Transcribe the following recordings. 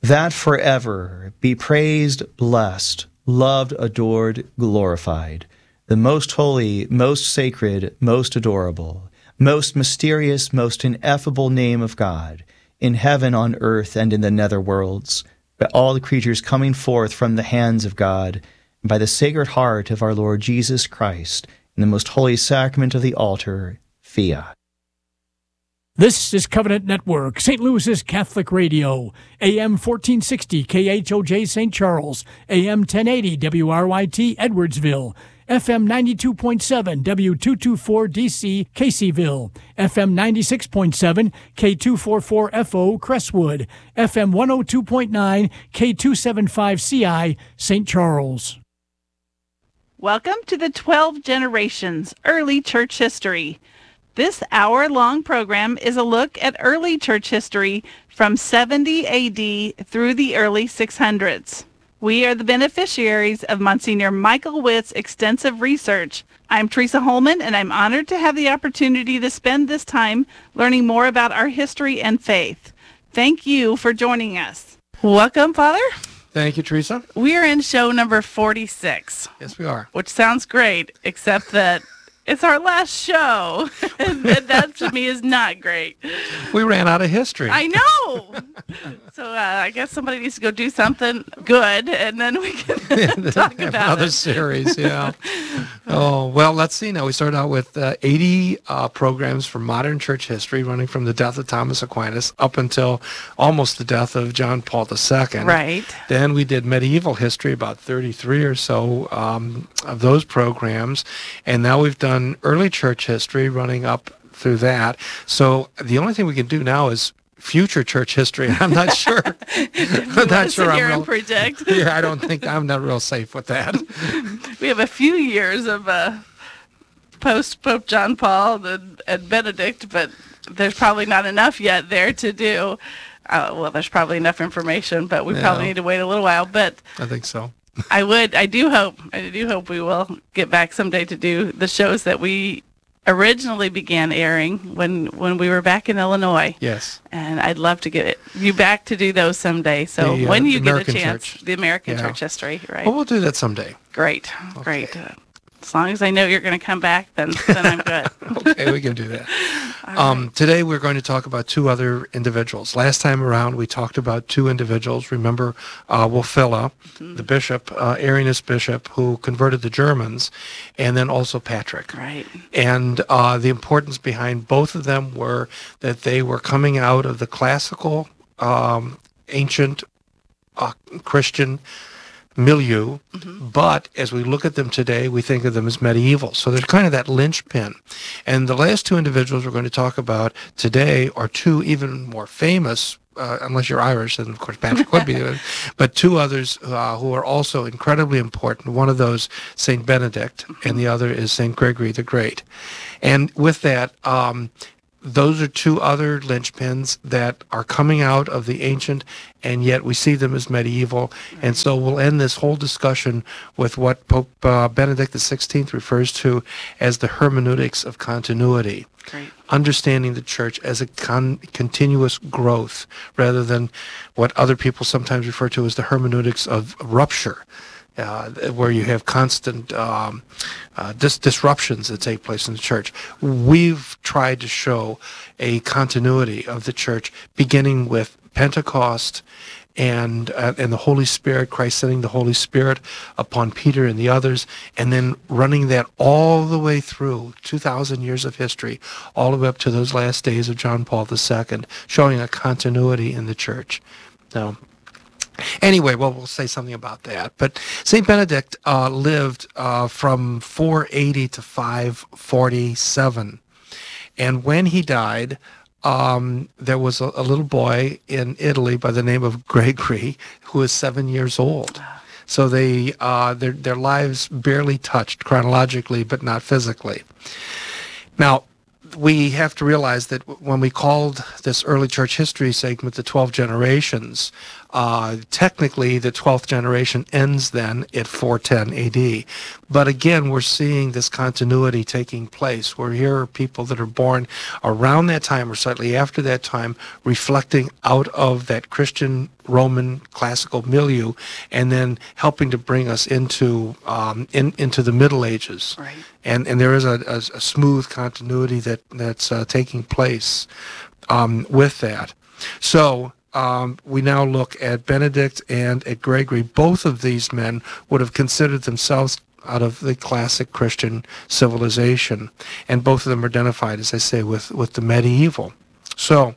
that forever be praised, blessed, loved, adored, glorified, the most holy, most sacred, most adorable, most mysterious, most ineffable name of God, in heaven, on earth, and in the nether worlds, by all the creatures coming forth from the hands of God, and by the Sacred Heart of our Lord Jesus Christ, in the most holy sacrament of the altar, fiat. This is Covenant Network, St. Louis's Catholic Radio, AM 1460 KHOJ St. Charles, AM 1080 WRYT Edwardsville, FM 92.7 W224 DC Caseyville, FM 96.7 K244 FO Crestwood, FM 102.9 K275 CI St. Charles. Welcome to the 12 Generations Early Church History. This hour-long program is a look at early church history from 70 AD through the early 600s. We are the beneficiaries of Monsignor Michael Witt's extensive research. I'm Teresa Holman, and I'm honored to have the opportunity to spend this time learning more about our history and faith. Thank you for joining us. Welcome, Father. Thank you, Teresa. We are in show number 46. Yes, we are. Which sounds great, except that it's our last show, and that to me is not great. We ran out of history. I know. So I guess somebody needs to go do something good, and then we can talk about another series, yeah. Oh, well, let's see now. We started out with 80 programs from modern church history, running from the death of Thomas Aquinas up until almost the death of John Paul II. Right. Then we did medieval history, about 33 or so of those programs, and now we've done early church history running up through that. So the only thing we can do now is future church history. I'm not sure. I'm not sure. I'm real, predict. Yeah, I don't think I'm not real safe with that. We have a few years of post Pope John Paul and Benedict, but there's probably not enough yet there to do. Well, there's probably enough information, but we probably need to wait a little while. But I think so. I do hope we will get back someday to do the shows that we originally began airing when we were back in Illinois. Yes. And I'd love to get you back to do those someday. So when you get a chance, Church. the American Church history, right? Well, we'll do that someday. Great. As long as I know you're going to come back, then I'm good. Okay, we can do that. Right. Today we're going to talk about two other individuals. Last time around we talked about two individuals. Remember Wulfila, the bishop, Arianist bishop, who converted the Germans, and then also Patrick. Right. And the importance behind both of them were that they were coming out of the classical, ancient Christian milieu, but as we look at them today, we think of them as medieval. So there's kind of that linchpin. And the last two individuals we're going to talk about today are two even more famous, unless you're Irish, and of course Patrick would be, but two others who are also incredibly important. One of those, St. Benedict, and the other is St. Gregory the Great. And with that, those are two other linchpins that are coming out of the ancient, and yet we see them as medieval. Right. And so we'll end this whole discussion with what Pope Benedict XVI refers to as the hermeneutics of continuity. Great. Understanding the church as a continuous growth rather than what other people sometimes refer to as the hermeneutics of rupture. Where you have constant disruptions that take place in the church. We've tried to show a continuity of the church, beginning with Pentecost and the Holy Spirit, Christ sending the Holy Spirit upon Peter and the others, and then running that all the way through 2,000 years of history, all the way up to those last days of John Paul II, showing a continuity in the church. Now, anyway, well, we'll say something about that. But St. Benedict lived from 480 to 547. And when he died, there was a little boy in Italy by the name of Gregory who was 7 years old. So they their lives barely touched chronologically, but not physically. Now, we have to realize that when we called this early church history segment the 12 generations, technically the 12th generation ends then at 410 AD. But again, we're seeing this continuity taking place, where here are people that are born around that time or slightly after that time, reflecting out of that Christian Roman classical milieu, and then helping to bring us into into the Middle Ages. Right. And there is a smooth continuity that's taking place with that. So we now look at Benedict and at Gregory. Both of these men would have considered themselves out of the classic Christian civilization, and both of them are identified, as I say, with the medieval. So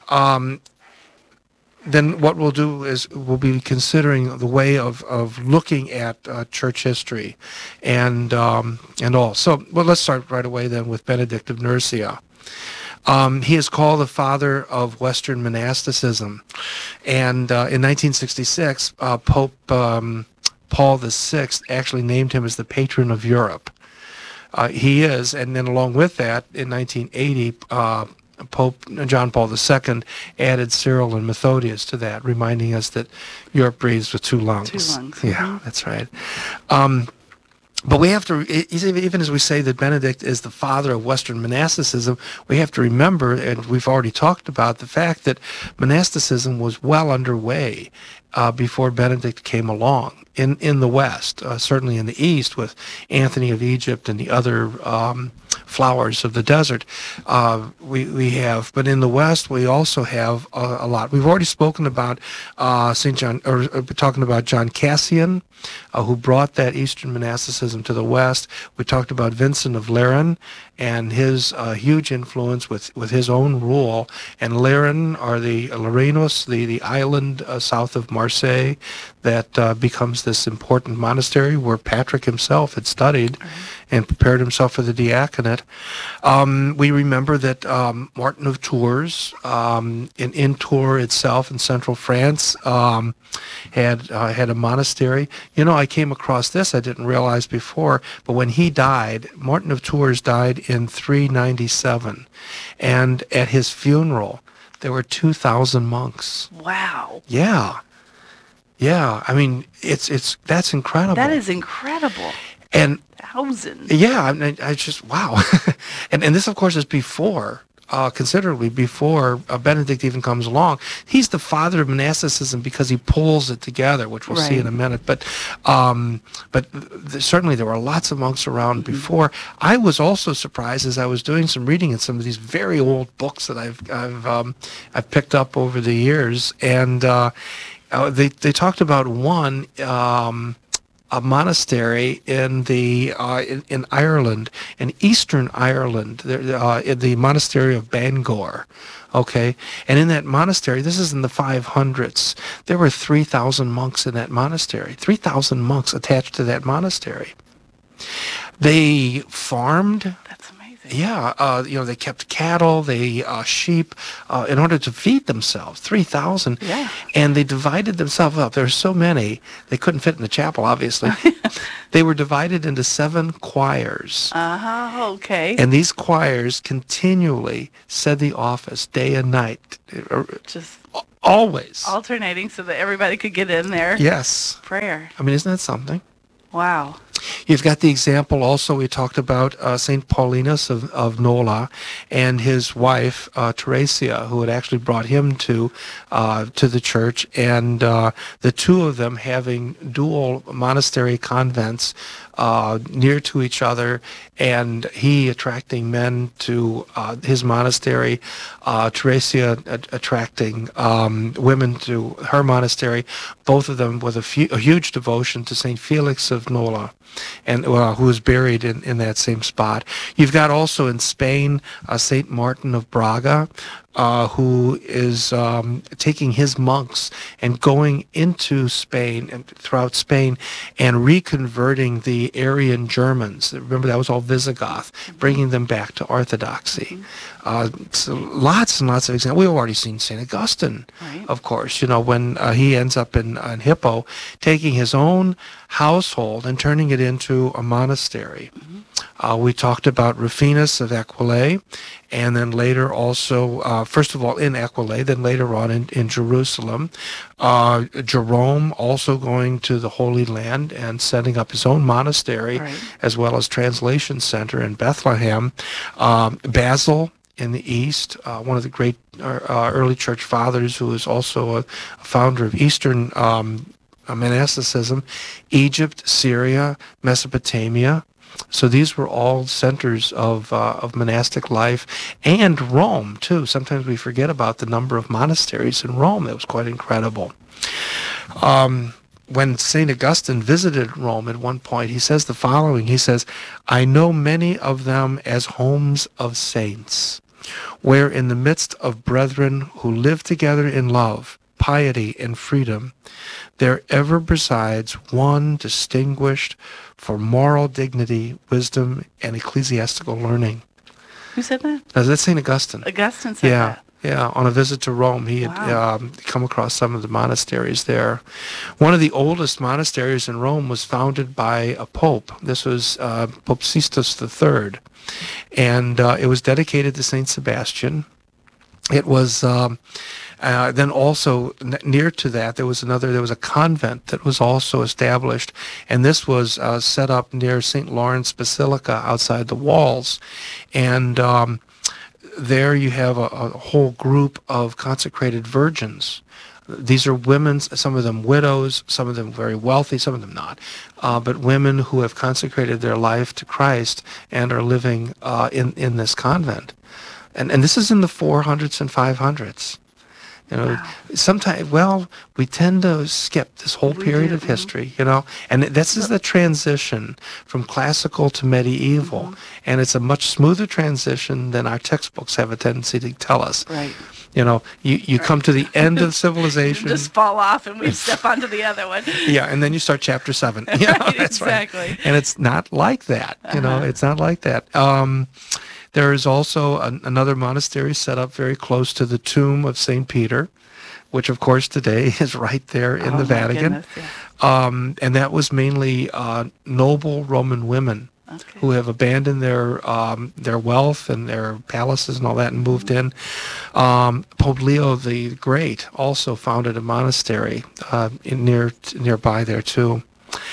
then what we'll do is we'll be considering the way of looking at church history and all. So, well, let's start right away then with Benedict of Nursia. He is called the father of Western monasticism, and in 1966, Pope Paul VI actually named him as the patron of Europe. He is, and then along with that, in 1980, Pope John Paul II added Cyril and Methodius to that, reminding us that Europe breathes with two lungs. Two lungs. Yeah, that's right. But we have to, even as we say that Benedict is the father of Western monasticism, we have to remember, and we've already talked about the fact that monasticism was well underway before Benedict came along in the West, certainly in the East with Anthony of Egypt and the other flowers of the desert. We have, but in the West we also have a lot. We've already spoken about St. John, or talking about John Cassian, who brought that Eastern monasticism to the West. We talked about Vincent of Lerins and his huge influence with his own rule. And Lerins are the Lerinos, the island south of Marseille that becomes this important monastery where Patrick himself had studied and prepared himself for the diaconate. We remember that Martin of Tours, in Tours itself in central France, had a monastery. You know, I came across this, I didn't realize before, but when he died, Martin of Tours died in 397, and at his funeral there were 2,000 monks. Wow. Yeah, I mean, that's incredible. That is incredible. And 1,000. yeah, I just, wow. and this, of course, is before, considerably before Benedict even comes along. He's the father of monasticism because he pulls it together, which we'll see in a minute. But certainly there were lots of monks around before. I was also surprised as I was doing some reading in some of these very old books that I've picked up over the years, and they talked about one. A monastery in in Ireland, in Eastern Ireland, in the monastery of Bangor. Okay, and in that monastery, this is in the 500s, there were 3,000 monks in that monastery. 3,000 monks attached to that monastery. They farmed. That's amazing. Yeah, they kept cattle, sheep, in order to feed themselves. 3,000. Yeah. And they divided themselves up. There were so many, they couldn't fit in the chapel, obviously. They were divided into 7 choirs. Okay. And these choirs continually said the office day and night. Just always. Alternating so that everybody could get in there. Yes. Prayer. I mean, isn't that something? Wow. You've got the example also, we talked about St. Paulinus of Nola and his wife, Theresia, who had actually brought him to the church, and the two of them having dual monastery convents near to each other, and he attracting men to his monastery, Theresia attracting women to her monastery, both of them with a huge devotion to St. Felix of Nola, and who is buried in that same spot. You've got also in Spain St. Martin of Braga, who is taking his monks and going into Spain and throughout Spain and reconverting the Arian Germans. Remember, that was all Visigoth, bringing them back to Orthodoxy. So lots and lots of examples. We've already seen St. Augustine, of course, when he ends up in Hippo, taking his own household and turning it into a monastery. We talked about Rufinus of Aquileia, and then later also, first of all in Aquileia, then later on in Jerusalem. Jerome also going to the Holy Land and setting up his own monastery, Right. as well as translation center in Bethlehem. Basil in the East, one of the great early church fathers, who is also a founder of Eastern monasticism. Egypt, Syria, Mesopotamia. So these were all centers of monastic life, and Rome too. Sometimes we forget about the number of monasteries in Rome. That was quite incredible. When St. Augustine visited Rome at one point, he says the following. He says, "I know many of them as homes of saints, where in the midst of brethren who live together in love, piety, and freedom, there ever presides one distinguished for moral dignity, wisdom, and ecclesiastical learning." Who said that? Now, that's St. Augustine. Augustine said Yeah, that. yeah. On a visit to Rome, he had come across some of the monasteries there. One of the oldest monasteries in Rome was founded by a pope. This was Pope Sixtus III, and it was dedicated to Saint Sebastian. It was then also near to that there was a convent that was also established, and this was set up near St. Lawrence Basilica outside the walls, and there you have a whole group of consecrated virgins. These are women, some of them widows, some of them very wealthy, some of them not, but women who have consecrated their life to Christ and are living in this convent. And this is in the 400s and 500s. You know, sometimes, we tend to skip this whole period of history, and this is the transition from classical to medieval, and it's a much smoother transition than our textbooks have a tendency to tell us. Right. You come to the end of civilization. Just fall off and we step onto the other one. Yeah, and then you start chapter 7. Right, That's exactly. Right. And it's not like that. It's not like that. There is also another monastery set up very close to the tomb of St. Peter, which of course today is right there in the Vatican. Goodness, yeah. And that was mainly noble Roman women who have abandoned their wealth and their palaces and all that and moved in. Pope Leo the Great also founded a monastery nearby there too.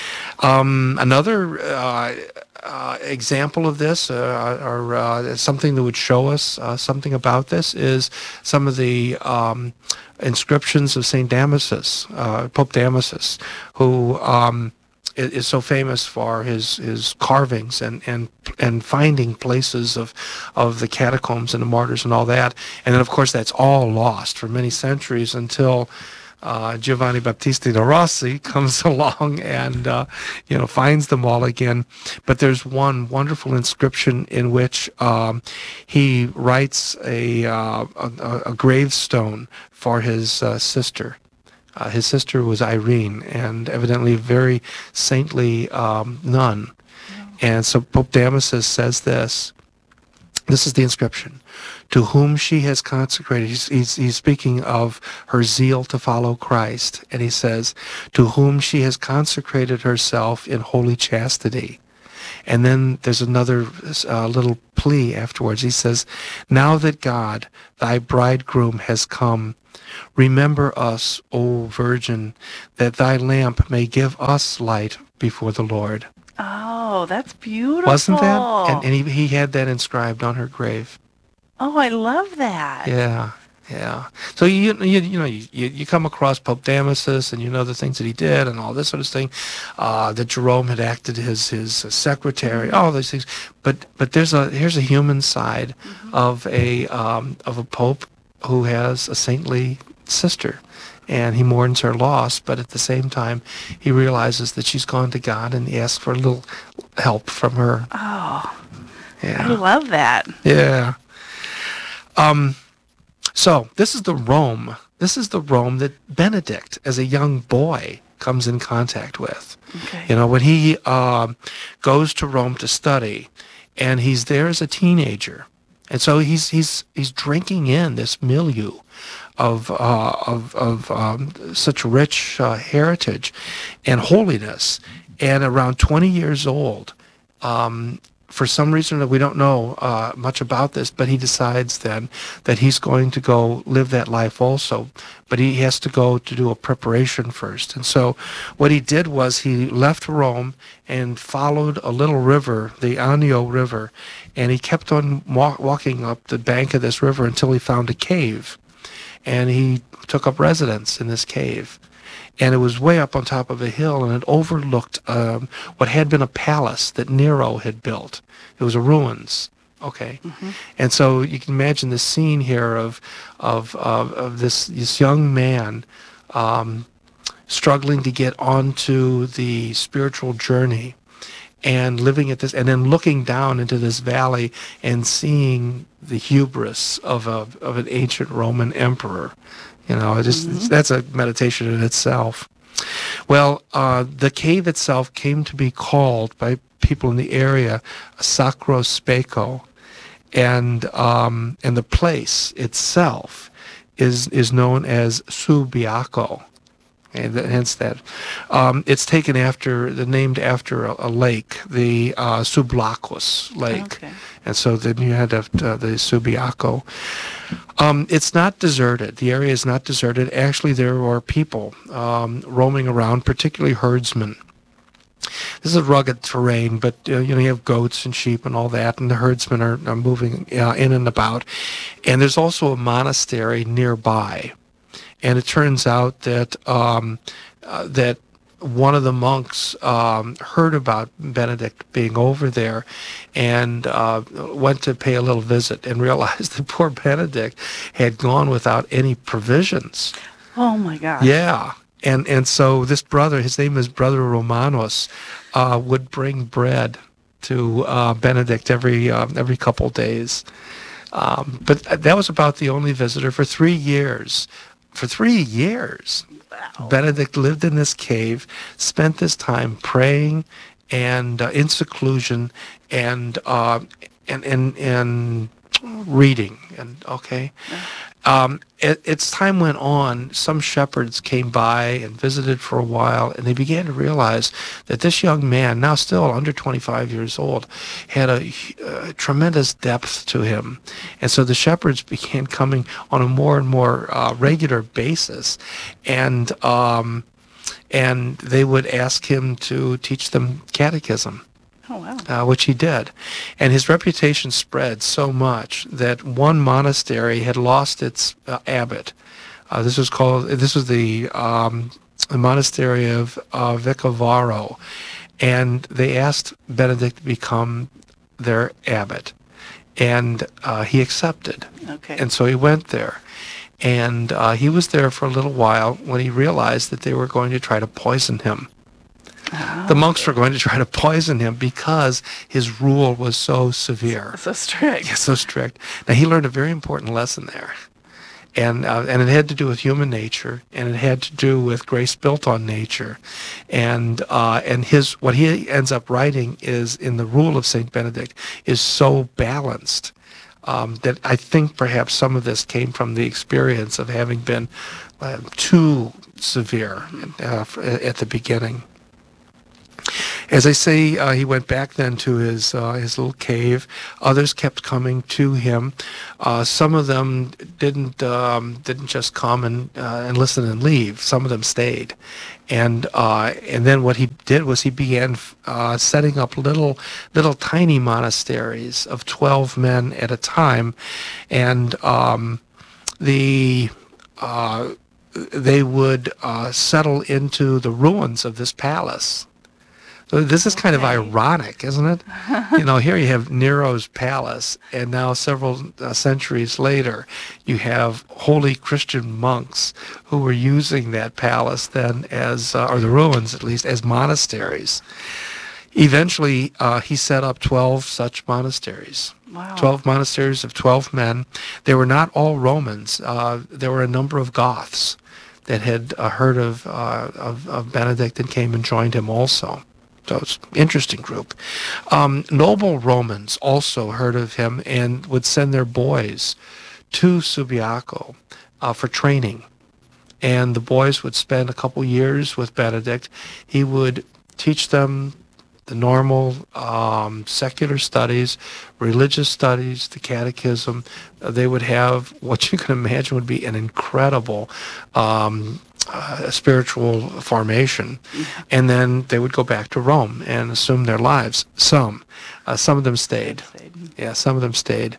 Another example of this, or something that would show us something about this, is some of the inscriptions of Saint Damasus, Pope Damasus, who is so famous for his carvings and finding places of the catacombs and the martyrs and all that. And then, of course, that's all lost for many centuries until Giovanni Battista da Rossi comes along and finds them all again. But there's one wonderful inscription in which he writes a gravestone for his sister. His sister was Irene, and evidently a very saintly nun. And so Pope Damasus says this. This is the inscription. To whom she has consecrated, he's speaking of her zeal to follow Christ, and he says, to whom she has consecrated herself in holy chastity. And then there's another little plea afterwards. He says, now that God, thy bridegroom, has come, remember us, O Virgin, that thy lamp may give us light before the Lord. Oh, that's beautiful. Wasn't that? And he had that inscribed on her grave. Oh, I love that. Yeah. So you come across Pope Damasus, and you know the things that he did and all this sort of thing. That Jerome had acted as his secretary, all those things. But here's a human side of a pope who has a saintly sister, and he mourns her loss. But at the same time, he realizes that she's gone to God, and he asks for a little help from her. Oh, yeah. I love that. Yeah. So this is the Rome that Benedict, as a young boy, comes in contact with. Okay. When he goes to Rome to study, and he's there as a teenager, and so he's drinking in this milieu of such rich heritage and holiness. And around 20 years old, for some reason that we don't know much about this, but he decides then that he's going to go live that life also. But he has to go to do a preparation first. And so what he did was he left Rome and followed a little river, the Anio River, and he kept on walking up the bank of this river until he found a cave. And he took up residence in this cave. And it was way up on top of a hill, and it overlooked what had been a palace that Nero had built. It was a ruins, okay? Mm-hmm. And so you can imagine the scene here of this young man struggling to get onto the spiritual journey and living at this, and then looking down into this valley and seeing the hubris of an ancient Roman emperor. You know, that's a meditation in itself. Well, the cave itself came to be called by people in the area Sacro Speco, and the place itself is known as Subiaco. And hence that. It's named after a lake, the Sublacus Lake. Okay. And so then you had the Subiaco. It's not deserted. The area is not deserted. Actually, there are people roaming around, particularly herdsmen. This is rugged terrain, but you have goats and sheep and all that, and the herdsmen are moving in and about. And there's also a monastery nearby. And it turns out that that one of the monks heard about Benedict being over there and went to pay a little visit and realized that poor Benedict had gone without any provisions. Oh, my gosh. Yeah. And so this brother, his name is Brother Romanos, would bring bread to Benedict every couple days. But that was about the only visitor for 3 years. For 3 years, wow. Benedict lived in this cave, spent this time praying and in seclusion and reading. And okay, as time went on, some shepherds came by and visited for a while, and they began to realize that this young man, now still under 25 years old, had a tremendous depth to him. And so the shepherds began coming on a more and more regular basis, and they would ask him to teach them catechism. Oh, wow. Which he did. And his reputation spread so much that one monastery had lost its abbot. This was the monastery of Vicovaro. And they asked Benedict to become their abbot. And he accepted. Okay. And so he went there. And he was there for a little while when he realized that they were going to try to poison him. Oh. The monks were going to try to poison him because his rule was so severe. So strict. Yeah, so strict. Now, he learned a very important lesson there. And it had to do with human nature, and it had to do with grace built on nature. And what he ends up writing is, in the Rule of St. Benedict, is so balanced that I think perhaps some of this came from the experience of having been too severe at the beginning. As I say, he went back then to his little cave. Others kept coming to him. Some of them didn't just come and listen and leave. Some of them stayed, and then what he did was he began setting up little tiny monasteries of 12 men at a time, and they would settle into the ruins of this palace. So this is kind of ironic, isn't it? Here you have Nero's palace, and now several centuries later, you have holy Christian monks who were using that palace then as, or the ruins at least, as monasteries. Eventually, he set up 12 such monasteries. Wow. 12 monasteries of 12 men. They were not all Romans. There were a number of Goths that had heard of Benedict and came and joined him also. So it's an interesting group. Noble Romans also heard of him and would send their boys to Subiaco for training. And the boys would spend a couple years with Benedict. He would teach them the normal secular studies, religious studies, the catechism. They would have what you can imagine would be an incredible spiritual formation, and then they would go back to Rome and assume their lives. Some of them stayed. Yeah, some of them stayed.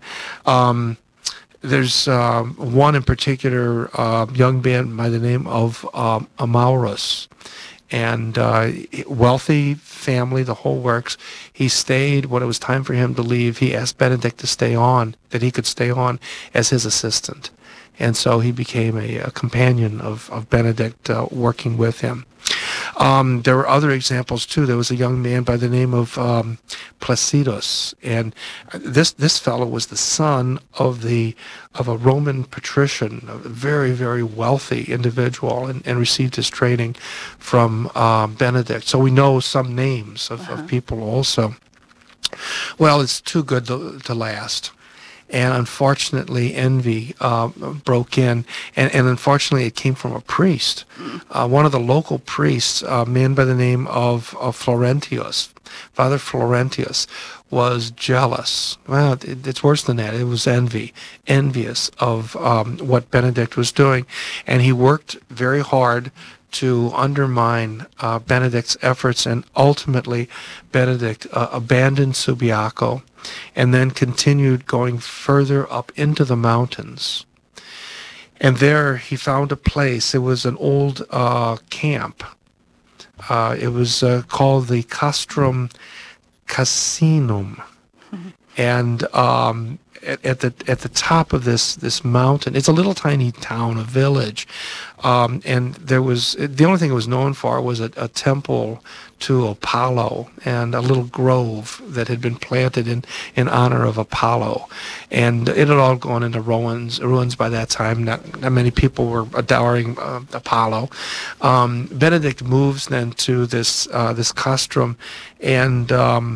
There's one in particular, young man by the name of Amaurus, and wealthy family, the whole works. He stayed. When it was time for him to leave, he asked Benedict to stay on, that he could stay on as his assistant. And so he became a companion of Benedict, working with him. There were other examples too. There was a young man by the name of Placidus, and this fellow was the son of a Roman patrician, a very, very wealthy individual, and received his training from Benedict. So we know some names of people also. Well, it's too good to last. And unfortunately, envy broke in, and unfortunately, it came from a priest. One of the local priests, a man by the name of Florentius, Father Florentius, was jealous. Well, it's worse than that. It was envious of what Benedict was doing, and he worked very hard to undermine Benedict's efforts, and ultimately, Benedict abandoned Subiaco and then continued going further up into the mountains. And there he found a place. It was an old camp. It was called the Castrum Cassinum. And at the top of this mountain, it's a little tiny town, a village, and there was, the only thing it was known for was a temple to Apollo and a little grove that had been planted in honor of Apollo, and it had all gone into ruins by that time. Not many people were adoring Apollo. Benedict moves then to this castrum, and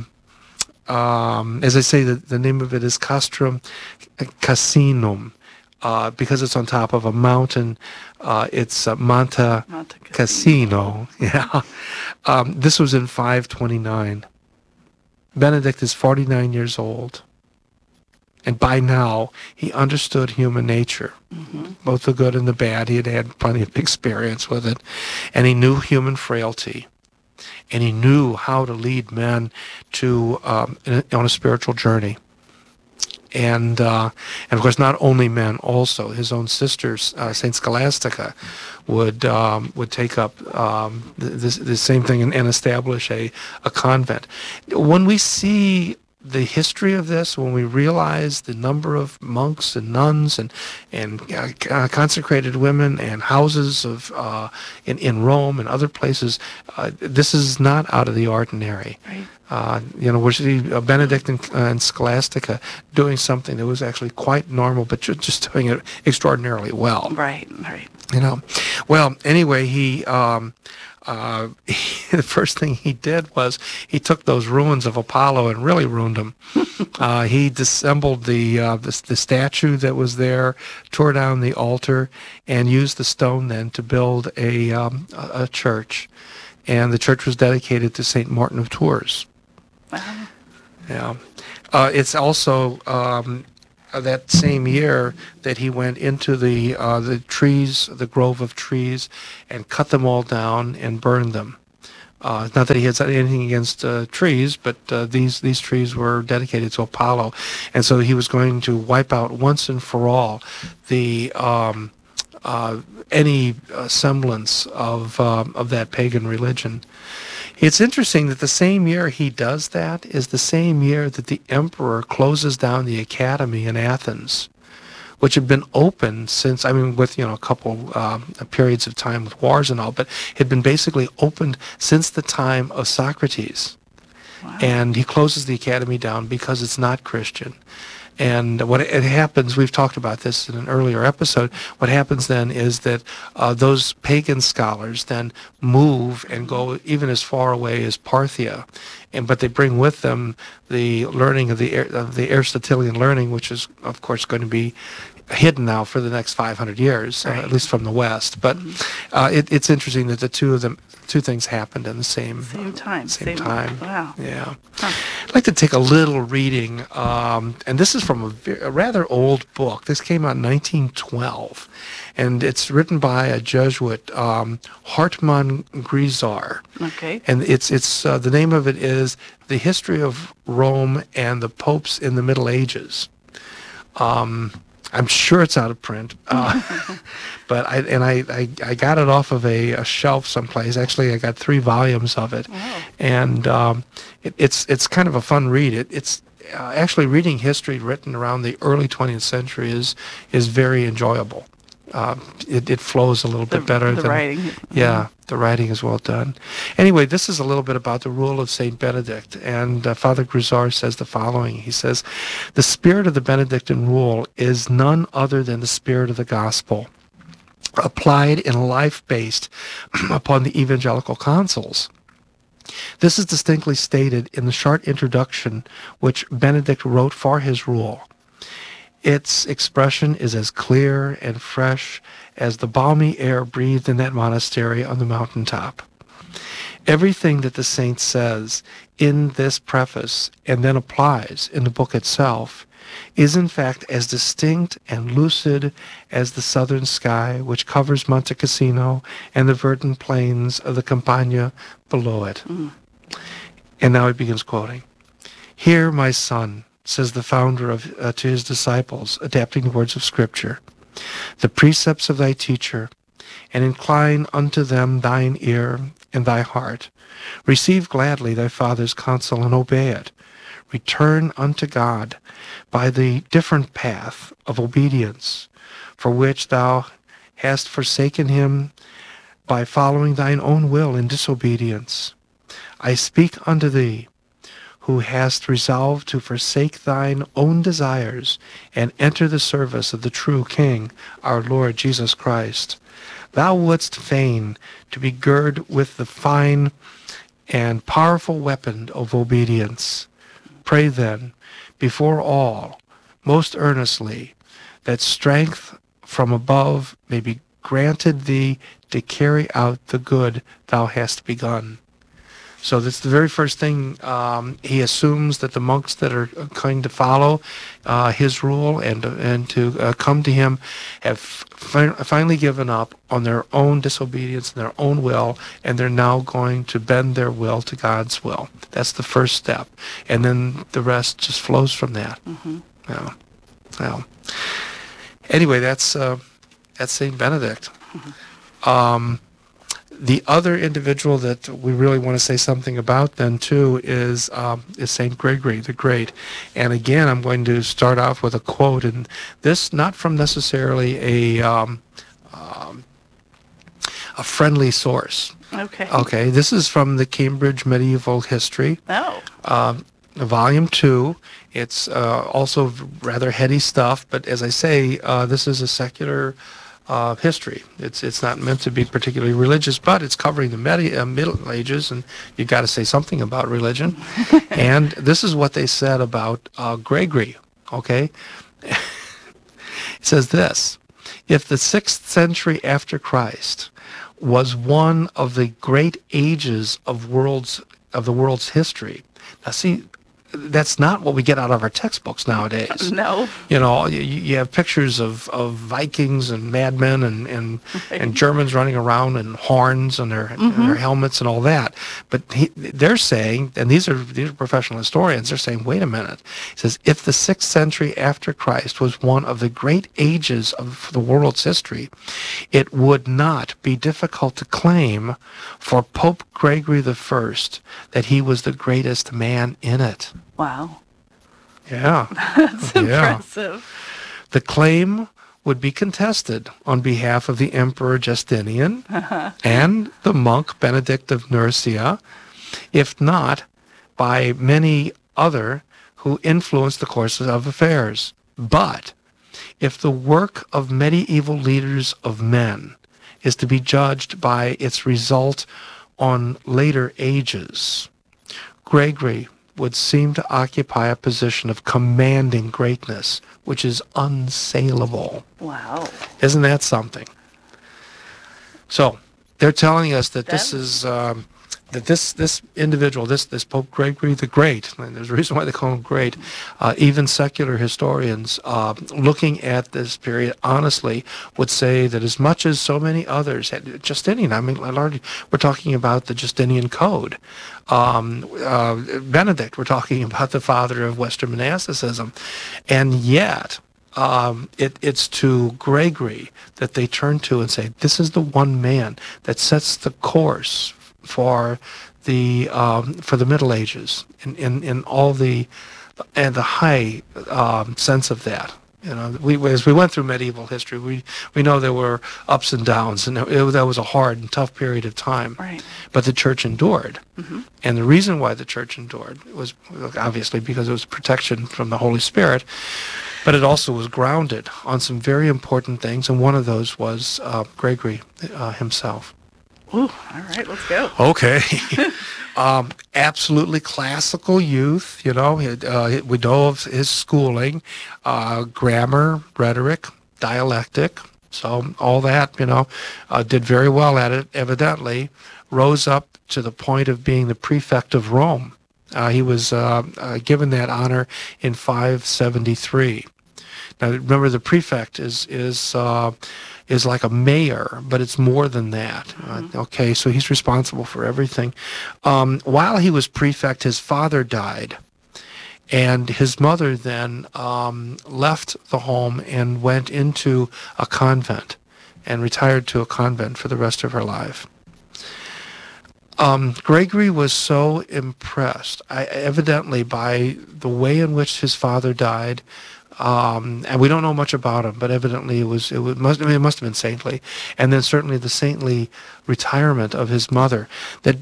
as I say, the name of it is Castrum Cassinum, because it's on top of a mountain. It's Monte Cassino. Yeah. This was in 529. Benedict is 49 years old, and by now he understood human nature, both the good and the bad. He had had plenty of experience with it, and he knew human frailty. And he knew how to lead men to on a spiritual journey, and of course, not only men, also his own sisters, Saint Scholastica, would take up the same thing and establish a convent. When we see the history of this, when we realize the number of monks and nuns and consecrated women and houses of in Rome and other places, this is not out of the ordinary. Right. We see Benedict and Scholastica doing something that was actually quite normal, but just doing it extraordinarily well. Right. Well, anyway, he the first thing he did was he took those ruins of Apollo and really ruined them. He disassembled the statue that was there, tore down the altar, and used the stone then to build a church. And the church was dedicated to Saint Martin of Tours. Wow. Yeah. It's also that same year that he went into the trees, the grove of trees, and cut them all down and burned them. Not that he had anything against trees, but these trees were dedicated to Apollo, and so he was going to wipe out once and for all the any semblance of that pagan religion. It's interesting that the same year he does that is the same year that the emperor closes down the academy in Athens, which had been open since, with a couple periods of time with wars and all, but had been basically opened since the time of Socrates. Wow. And he closes the academy down because it's not Christian. And what it happens, we've talked about this in an earlier episode, what happens then is that those pagan scholars then move and go even as far away as Parthia, but they bring with them the learning of the Aristotelian learning, which is, of course, going to be hidden now for the next 500 years, Right. at least from the West. But it's interesting that the two things happened in the same time. Same time. Wow. Yeah. Huh. I'd like to take a little reading, and this is from a rather old book. This came out in 1912, and it's written by a Jesuit, Hartmann Grisar. Okay. And it's the name of it is The History of Rome and the Popes in the Middle Ages. I'm sure it's out of print, but I got it off of a shelf someplace. Actually, I got 3 volumes of it, and it's kind of a fun read. It's actually reading history written around the early 20th century is very enjoyable. It flows a little bit better the than writing. Yeah, the writing is well done. Anyway, this is a little bit about the rule of Saint Benedict, and Father Grisar says the following. He says, "The spirit of the Benedictine rule is none other than the spirit of the gospel, applied in a life based upon the evangelical counsels. This is distinctly stated in the short introduction which Benedict wrote for his rule. Its expression is as clear and fresh as the balmy air breathed in that monastery on the mountaintop. Everything that the saint says in this preface and then applies in the book itself is in fact as distinct and lucid as the southern sky which covers Monte Cassino and the verdant plains of the Campagna below it." And now he begins quoting. "Hear, my son," says the founder to his disciples, adapting the words of Scripture, "the precepts of thy teacher, and incline unto them thine ear and thy heart. Receive gladly thy father's counsel and obey it. Return unto God by the different path of obedience, for which thou hast forsaken him by following thine own will in disobedience. I speak unto thee, who hast resolved to forsake thine own desires and enter the service of the true King, our Lord Jesus Christ. Thou wouldst fain to be girded with the fine and powerful weapon of obedience. Pray then, before all, most earnestly, that strength from above may be granted thee to carry out the good thou hast begun." So that's the very first thing. He assumes that the monks that are going to follow his rule and to come to him have finally given up on their own disobedience and their own will, and they're now going to bend their will to God's will. That's the first step, and then the rest just flows from that. Yeah. Well, anyway, that's Saint Benedict. The other individual that we really want to say something about then too is Saint Gregory the Great. And again, I'm going to start off with a quote, and this not from necessarily a friendly source. Okay. Okay, this is from the Cambridge Medieval History, Volume 2. It's also rather heady stuff, but as I say, this is a secular history. It's not meant to be particularly religious, but it's covering the Middle Ages, and you got to say something about religion. And this is what they said about Gregory. Okay, it says this: if the 6th century after Christ was one of the great ages of the world's history. Now, see, that's not what we get out of our textbooks nowadays. No. You know, you have pictures of Vikings and madmen and Germans running around and horns on their helmets and all that. But they're saying, and these are professional historians, they're saying, wait a minute. He says, if the 6th century after Christ was one of the great ages of the world's history, it would not be difficult to claim for Pope Gregory I that he was the greatest man in it. Wow. Yeah. That's impressive. The claim would be contested on behalf of the Emperor Justinian and the monk Benedict of Nursia, if not by many other who influenced the courses of affairs. But if the work of medieval leaders of men is to be judged by its result on later ages, Gregory would seem to occupy a position of commanding greatness, which is unassailable. Wow. Isn't that something? So they're telling us that this is that this individual, this Pope Gregory the Great, and there's a reason why they call him great. Even secular historians, looking at this period honestly, would say that as much as so many others had Justinian. I mean, we're talking about the Justinian Code. Benedict, we're talking about the father of Western monasticism, and yet. It's to Gregory that they turn to and say, this is the one man that sets the course for the Middle Ages in all the high sense of that. You know, as we went through medieval history, we know there were ups and downs, and that was a hard and tough period of time. Right. But the church endured, Mm-hmm. and the reason why the church endured was obviously because it was protection from the Holy Spirit. But it also was grounded on some very important things, and one of those was Gregory himself. Ooh, all right, let's go. Okay. Absolutely classical youth, you know. We know of his schooling, grammar, rhetoric, dialectic. So all that, you know, did very well at it, evidently. Rose up to the point of being the prefect of Rome. He was given that honor in 573. Now, remember, the prefect is like a mayor, but it's more than that. Okay, so he's responsible for everything. While he was prefect, his father died, and his mother then left the home and went into a convent and retired to a convent for the rest of her life. Gregory was so impressed, evidently, by the way in which his father died. And we don't know much about him, but evidently it must have been saintly, and then certainly the saintly retirement of his mother. That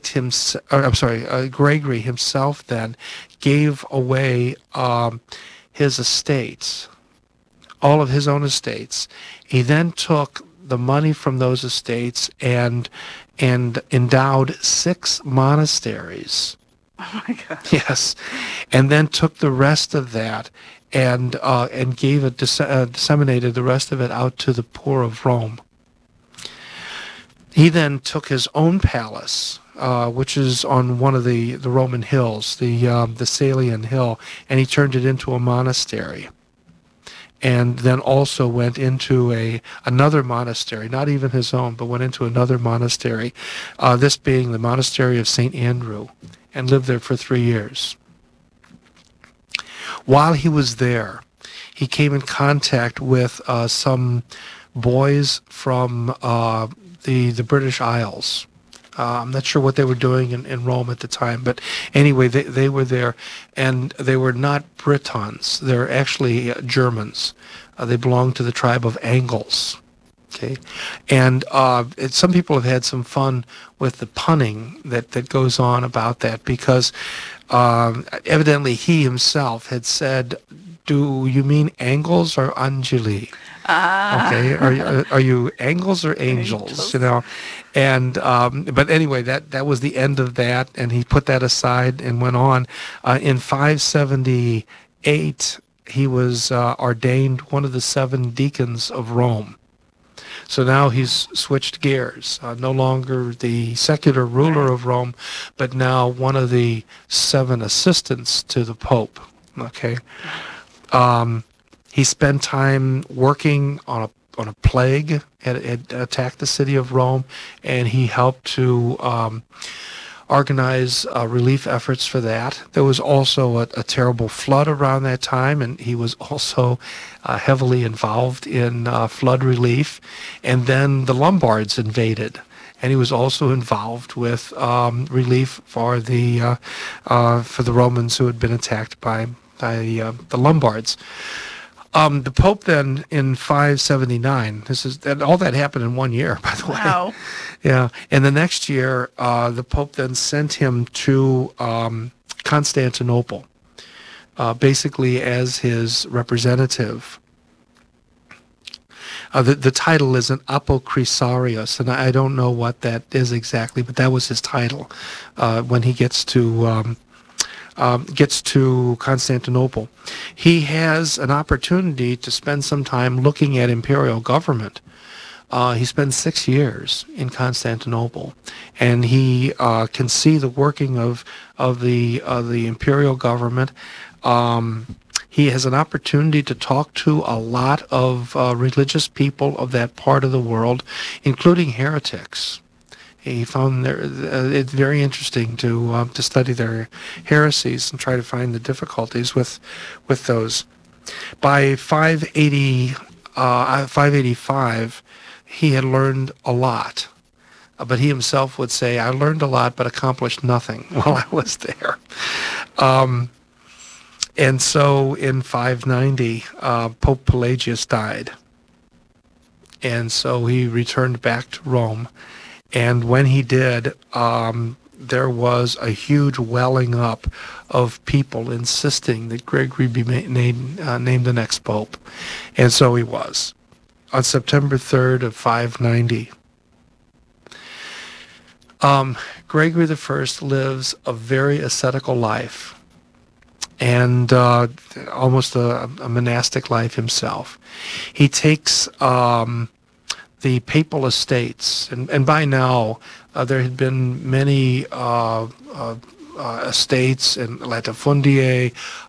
Gregory himself then gave away his estates, all of his own estates. He then took the money from those estates and endowed 6 monasteries. Oh my God. Yes, and then took the rest of that and gave it, disseminated the rest of it out to the poor of Rome. He then took his own palace, which is on one of the Roman hills, the Salian Hill, and he turned it into a monastery. And then also went into another monastery, not even his own, but went into another monastery, this being the monastery of St. Andrew, and lived there for 3 years. While he was there, he came in contact with some boys from the British Isles. I'm not sure what they were doing in Rome at the time, but anyway, they were there, and they were not Britons. They're actually Germans. They belonged to the tribe of Angles. Okay, and some people have had some fun with the punning that goes on about that, because evidently he himself had said, "Do you mean Angles or Angeli?" Okay, are you angles or angels? You know, and but anyway, that was the end of that, and he put that aside and went on. In 578, he was ordained one of the 7 deacons of Rome. So now he's switched gears, no longer the secular ruler of Rome, but now one of the 7 assistants to the Pope. Okay. He spent time working on a plague had attacked the city of Rome, and he helped to organize relief efforts for that. There was also a terrible flood around that time, and he was also heavily involved in flood relief. And then the Lombards invaded, and he was also involved with relief for the Romans who had been attacked by the Lombards. The Pope then in 579, all that happened in 1 year, by the way. Wow. Yeah, and the next year, the Pope then sent him to Constantinople, basically as his representative. The title is an Apocrisarius, and I don't know what that is exactly, but that was his title when he gets to gets to Constantinople, he has an opportunity to spend some time looking at imperial government. He spends 6 years in Constantinople, and he can see the working of the imperial government. He has an opportunity to talk to a lot of religious people of that part of the world, including heretics. He found it's very interesting to study their heresies and try to find the difficulties with those. By 585, he had learned a lot, but he himself would say, "I learned a lot, but accomplished nothing while I was there." And so in 590, Pope Pelagius died, and so he returned back to Rome. And when he did, there was a huge welling up of people insisting that Gregory be named the next pope. And so he was. On September 3rd of 590, Gregory I lives a very ascetical life and almost a monastic life himself. He takes the papal estates, and by now there had been many estates in latifundiae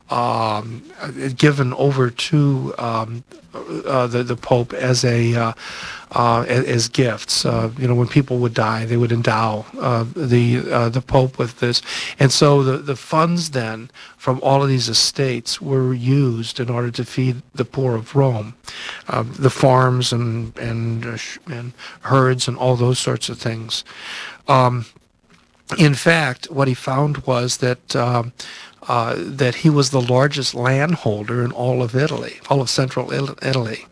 given over to the Pope as as gifts. When people would die, they would endow the Pope with this, and so the funds then from all of these estates were used in order to feed the poor of Rome, the farms and herds and all those sorts of things. In fact, what he found was that that he was the largest landholder in all of Italy, all of central Italy.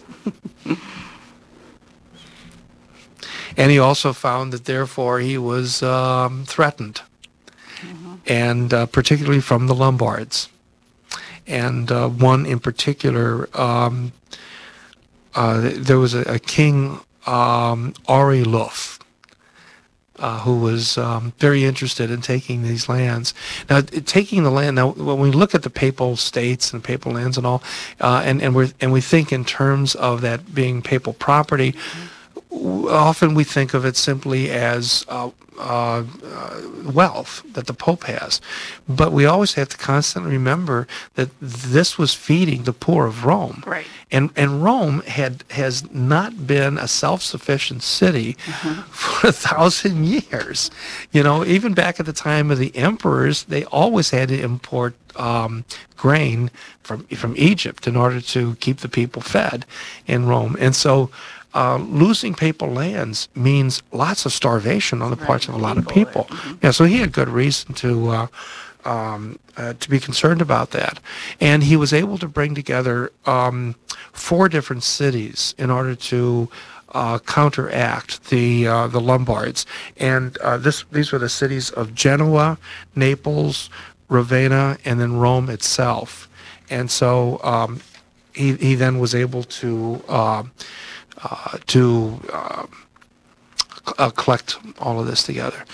And he also found that therefore he was threatened, and particularly from the Lombards. And one in particular, there was a king, Aurelius, who was very interested in taking these lands. Now, taking the land. Now, when we look at the papal states and papal lands and all, and we think in terms of that being papal property, often we think of it simply as wealth that the Pope has. But we always have to constantly remember that this was feeding the poor of Rome. Right. And Rome has not been a self-sufficient city for 1,000 years. Even back at the time of the emperors, they always had to import grain from Egypt in order to keep the people fed in Rome. And so losing papal lands means lots of starvation on the parts of a lot of people. Yeah, so he had good reason to be concerned about that. And he was able to bring together 4 different cities in order to counteract the Lombards. And these were the cities of Genoa, Naples, Ravenna, and then Rome itself. And so he then was able to collect all of this together.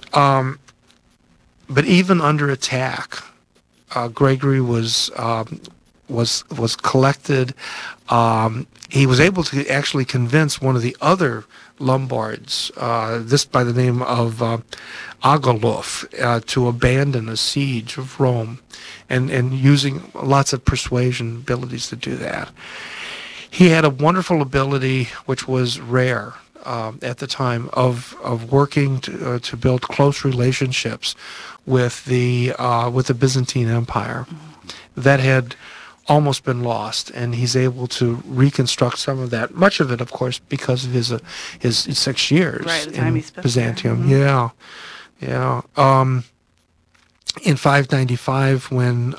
But even under attack, Gregory was collected. He was able to actually convince one of the other Lombards, this by the name of Agilulf, to abandon a siege of Rome, and using lots of persuasion abilities to do that. He had a wonderful ability, which was rare at the time, of working to build close relationships with the Byzantine Empire. That had almost been lost, and he's able to reconstruct some of that. Much of it, of course, because of his 6 years in Byzantium. Yeah. In 595, when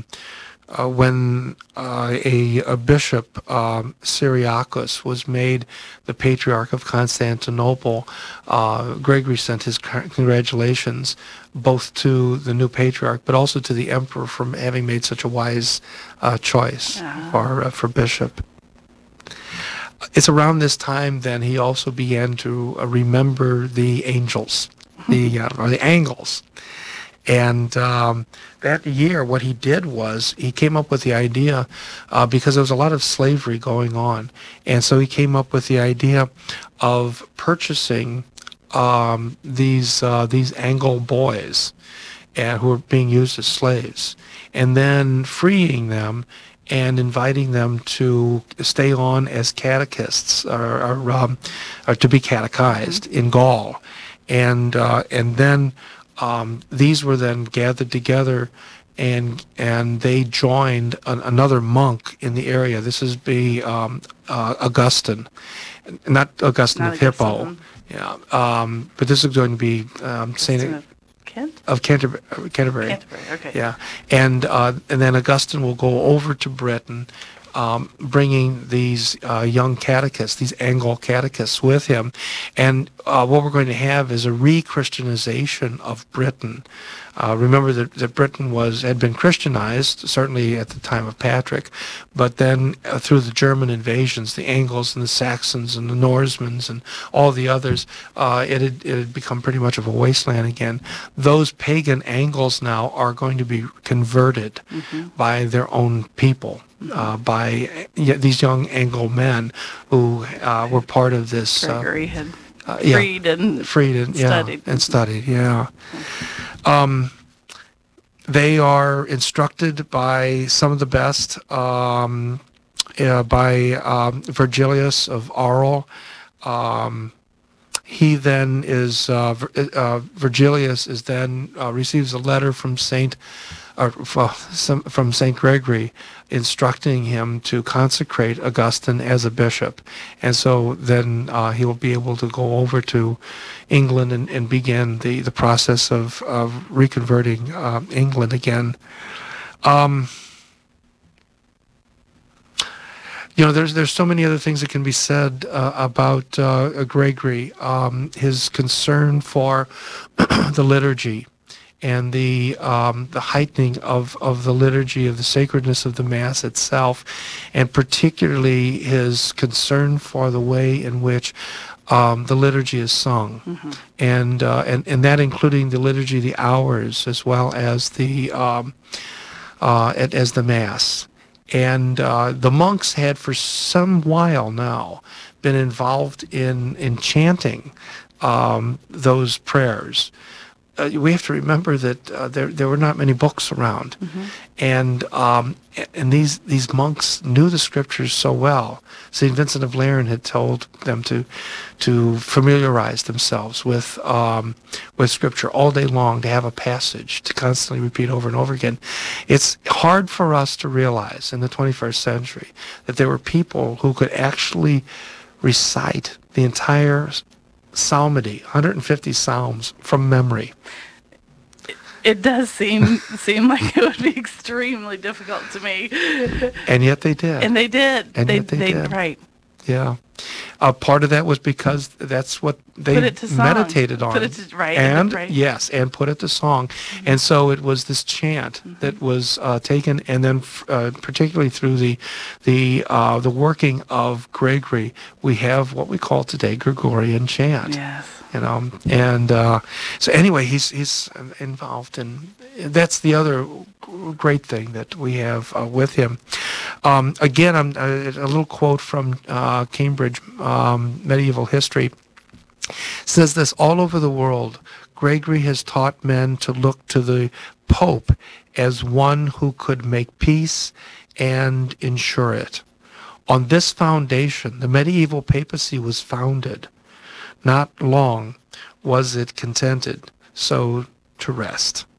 a bishop, Cyriacus, was made the Patriarch of Constantinople, Gregory sent his congratulations both to the new Patriarch, but also to the Emperor for having made such a wise choice for bishop. It's around this time then he also began to remember the angels, or the Angles. And that year, what he did was he came up with the idea, because there was a lot of slavery going on, and so he came up with the idea of purchasing these Anglo boys, who were being used as slaves, and then freeing them and inviting them to stay on as catechists or to be catechized in Gaul, and then these were then gathered together, and they joined another monk in the area. This is Augustine, not Augustine of Hippo. Yeah, but this is going to be Saint of Canterbury. Canterbury, okay. Yeah, and then Augustine will go over to Britain, bringing these young catechists, these Anglo catechists, with him, and what we're going to have is a re-Christianization of Britain. Remember that Britain had been Christianized, certainly at the time of Patrick, but then through the German invasions, the Angles and the Saxons and the Norsemans and all the others, it had become pretty much of a wasteland again. Those pagan Angles now are going to be converted by their own people, by these young Anglo men who were part of this. Gregory had freed and studied. Yeah. They are instructed by some of the best, by Virgilius of Arles. He then is Virgilius is then receives a letter from Saint Gregory, instructing him to consecrate Augustine as a bishop, and so then he will be able to go over to England and begin the process of reconverting England again. There's so many other things that can be said about Gregory. His concern for the liturgy and the heightening of the liturgy, of the sacredness of the Mass itself, and particularly his concern for the way in which the liturgy is sung, and that including the liturgy, the hours, as well as the Mass. And the monks had for some while now been involved in chanting those prayers. We have to remember that there were not many books around, and these monks knew the scriptures so well. Saint Vincent of Lerins had told them to familiarize themselves with scripture all day long, to have a passage to constantly repeat over and over again. It's hard for us to realize in the 21st century that there were people who could actually recite the entire psalmody, 150 psalms, from memory. It does seem like it would be extremely difficult to me. And yet they did. And they did. And they did. Right. Yeah. Part of that was because that's what they meditated on. Put it to right. And right. Yes, and put it to song. And so it was this chant that was taken, and then particularly through the working of Gregory, we have what we call today Gregorian chant. Yes. And so anyway, he's involved, and that's the other great thing that we have with him. Again, a little quote from Cambridge Medieval History says this: all over the world, Gregory has taught men to look to the Pope as one who could make peace and ensure it. On this foundation, the medieval papacy was founded. Not long was it contented so to rest.